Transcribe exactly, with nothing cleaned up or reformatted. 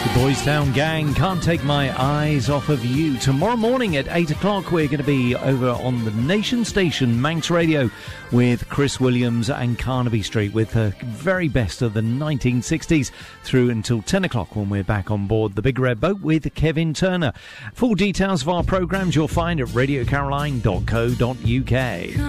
Boys Town Gang, Can't Take My Eyes Off of You. Tomorrow morning at eight o'clock, we're going to be over on the Nation Station, Manx Radio, with Chris Williams and Carnaby Street, with the very best of the nineteen sixties through until ten o'clock, when we're back on board the Big Red Boat with Kevin Turner. Full details of our programmes you'll find at radio caroline dot co dot uk.